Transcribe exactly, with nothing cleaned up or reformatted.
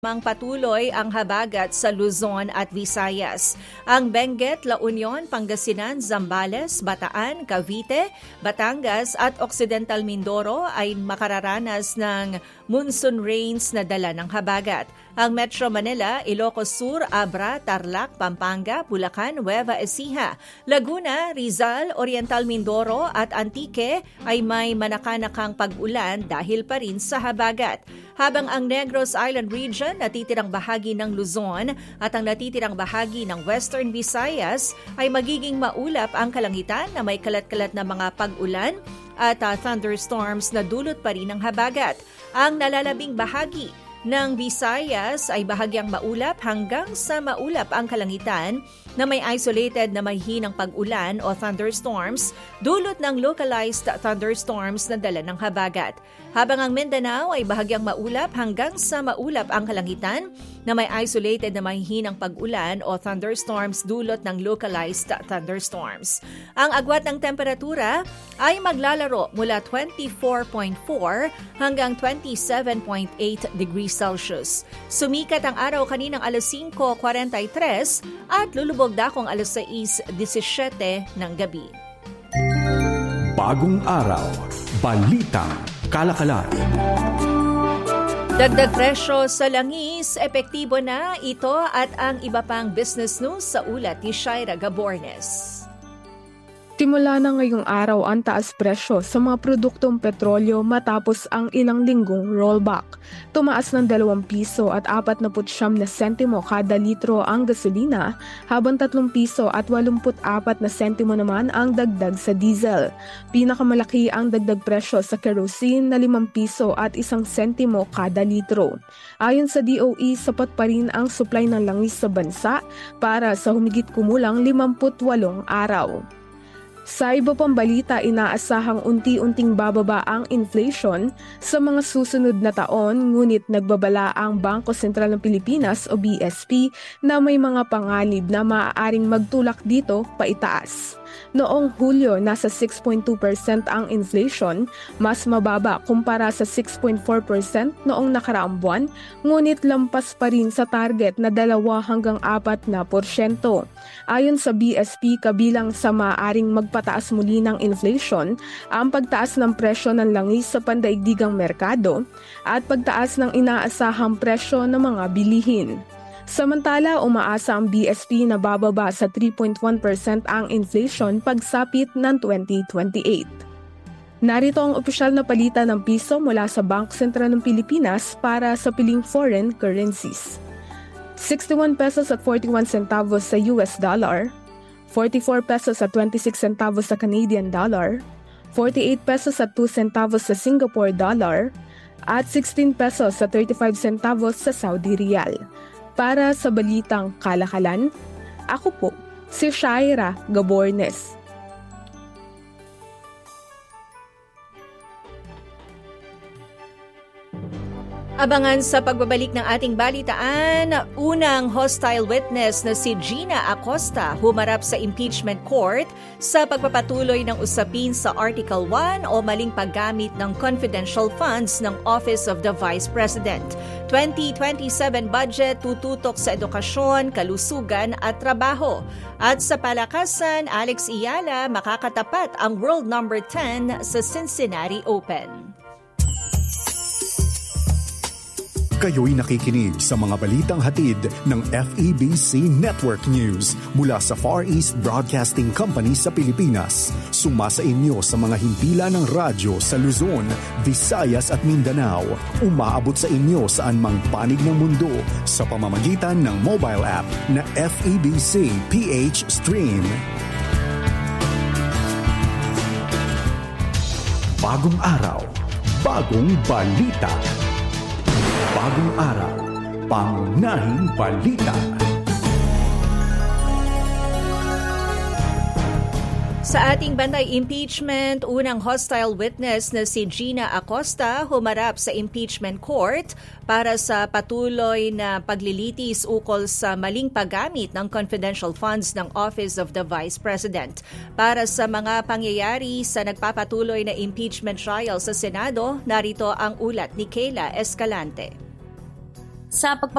Mang patuloy ang habagat sa Luzon at Visayas. Ang Benguet, La Union, Pangasinan, Zambales, Bataan, Cavite, Batangas at Occidental Mindoro ay makararanas ng monsoon rains na dala ng habagat. Ang Metro Manila, Ilocos Sur, Abra, Tarlac, Pampanga, Bulacan, Nueva Ecija, Laguna, Rizal, Oriental Mindoro at Antique ay may manakanakang pag-ulan dahil pa rin sa habagat. Habang ang Negros Island Region, natitirang bahagi ng Luzon at ang natitirang bahagi ng Western Visayas ay magiging maulap ang kalangitan na may kalat-kalat na mga pag-ulan at uh, thunderstorms na dulot pa rin ng habagat. Ang nalalabing bahagi ng Visayas ay bahagyang maulap hanggang sa maulap ang kalangitan na may isolated na mahihinang pag-ulan o thunderstorms dulot ng localized thunderstorms na dala ng habagat. Habang ang Mindanao ay bahagyang maulap hanggang sa maulap ang kalangitan na may isolated na mahihinang pag-ulan o thunderstorms dulot ng localized thunderstorms. Ang agwat ng temperatura ay maglalaro mula twenty-four point four hanggang twenty-seven point eight degrees Celsius. Sumikat ang araw kaninang alas singko forty-three at lulubog dakong alas sais disisyete ng gabi. Bagong araw, balitang kalakalan. Dagdag presyo sa langis, epektibo na ito at ang iba pang business news sa ulat ni Shaira Gabornes. Simula na ngayong araw ang taas presyo sa mga produktong petrolyo matapos ang ilang linggong rollback. Tumaas ng dalawang piso at apat na putsyam na sentimo kada litro ang gasolina, habang tatlong piso at walumput apat na sentimo naman ang dagdag sa diesel. Pinakamalaki ang dagdag presyo sa kerosene na limang piso at isang sentimo kada litro. Ayon sa D O E, sapat pa rin ang supply ng langis sa bansa para sa humigit kumulang limampu't walong araw. Sa iba pang balita, inaasahang unti-unting bababa ang inflation sa mga susunod na taon, ngunit nagbabala ang Bangko Sentral ng Pilipinas o B S P na may mga panganib na maaaring magtulak dito paitaas. Noong Hulyo, nasa six point two percent ang inflation, mas mababa kumpara sa six point four percent noong nakaraang buwan, ngunit lampas pa rin sa target na dalawa hanggang apat na porsyento. Ayon sa B S P, kabilang sa maaaring magpataas muli ng inflation, ang pagtaas ng presyo ng langis sa pandaigdigang merkado at pagtaas ng inaasahang presyo ng mga bilihin. Samantala, umaasa ang B S P na bababa sa three point one percent ang inflation pagsapit ng twenty twenty-eight. Narito ang opisyal na palitan ng piso mula sa Bangko Sentral ng Pilipinas para sa piling foreign currencies. sixty-one pesos at forty-one centavos sa U S dollar, forty-four pesos at twenty-six centavos sa Canadian dollar, forty-eight pesos at two centavos sa Singapore dollar, at sixteen pesos at thirty-five centavos sa Saudi Riyal. Para sa Balitang Kalakalan, ako po si Shaira Gabornes. Abangan sa pagbabalik ng ating balitaan, unang hostile witness na si Gina Acosta humarap sa impeachment court sa pagpapatuloy ng usapin sa Article one o maling paggamit ng confidential funds ng Office of the Vice President. twenty twenty-seven budget tututok sa edukasyon, kalusugan at trabaho. At sa palakasan, Alex Iyala makakatapat ang world number ten sa Cincinnati Open. Kayo'y nakikinig sa mga balitang hatid ng F E B C Network News mula sa Far East Broadcasting Company sa Pilipinas. Sumasa inyo sa mga himpilan ng radyo sa Luzon, Visayas at Mindanao. Umaabot sa inyo saan mang panig ng mundo sa pamamagitan ng mobile app na F E B C P H Stream. Bagong araw, bagong balita. Bagong araw, pangunahing balita. Sa ating bantay impeachment, unang hostile witness na si Gina Acosta humarap sa impeachment court para sa patuloy na paglilitis ukol sa maling paggamit ng confidential funds ng Office of the Vice President. Para sa mga pangyayari sa nagpapatuloy na impeachment trial sa Senado, narito ang ulat ni Kayla Escalante. Sa pagpa